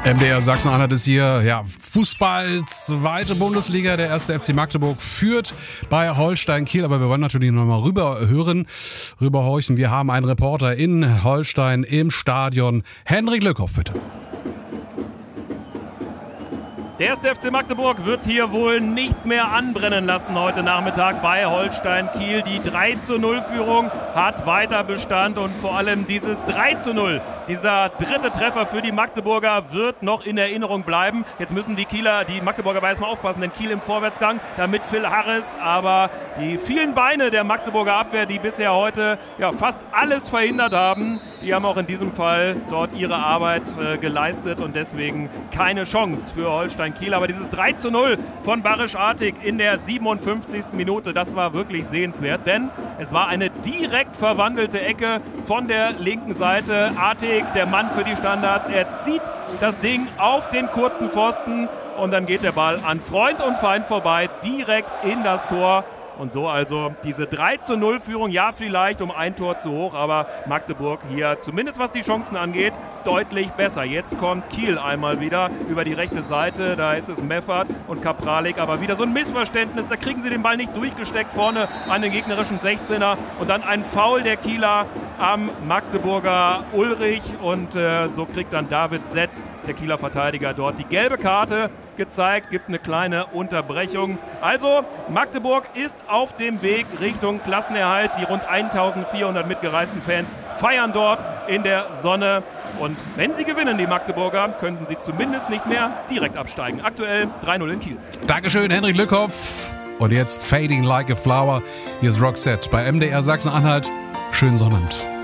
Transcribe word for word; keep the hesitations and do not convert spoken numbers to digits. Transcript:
M D R Sachsen-Anhalt ist hier. Ja, Fußball, zweite Bundesliga. Der erste F C Magdeburg führt bei Holstein Kiel. Aber wir wollen natürlich noch mal rüber hören, rüberhorchen. Wir haben einen Reporter in Holstein im Stadion. Henrik Lückhoff, bitte. Der erste F C Magdeburg wird hier wohl nichts mehr anbrennen lassen heute Nachmittag bei Holstein Kiel. Die drei zu null Führung hat weiter Bestand und vor allem dieses drei zu null, dieser dritte Treffer für die Magdeburger wird noch in Erinnerung bleiben. Jetzt müssen die Kieler, die Magdeburger bei erstmal aufpassen, denn Kiel im Vorwärtsgang, damit Phil Harris, aber die vielen Beine der Magdeburger Abwehr, die bisher heute ja fast alles verhindert haben, die haben auch in diesem Fall dort ihre Arbeit äh, geleistet und deswegen keine Chance für Holstein Kiel. Aber dieses drei zu null von Barisch Artig in der siebenundfünfzigsten Minute, das war wirklich sehenswert, denn es war eine direkt verwandelte Ecke von der linken Seite. Artig, der Mann für die Standards, er zieht das Ding auf den kurzen Pfosten und dann geht der Ball an Freund und Feind vorbei, direkt in das Tor. Und so also diese drei zu null Führung, ja vielleicht um ein Tor zu hoch, aber Magdeburg hier, zumindest was die Chancen angeht, deutlich besser. Jetzt kommt Kiel einmal wieder über die rechte Seite, da ist es Meffert und Kapralik, aber wieder so ein Missverständnis, da kriegen sie den Ball nicht durchgesteckt vorne an den gegnerischen sechzehner und dann ein Foul der Kieler am Magdeburger Ulrich und äh, so kriegt dann David Setz, der Kieler Verteidiger, dort die gelbe Karte gezeigt, gibt eine kleine Unterbrechung. Also Magdeburg ist auf dem Weg Richtung Klassenerhalt. Die rund eintausendvierhundert mitgereisten Fans feiern dort in der Sonne. Und wenn sie gewinnen, die Magdeburger, könnten sie zumindest nicht mehr direkt absteigen. Aktuell drei null in Kiel. Dankeschön, Henrik Lückhoff. Und jetzt Fading Like a Flower. Hier ist Roxette bei M D R Sachsen-Anhalt. Schönen Sonnabend.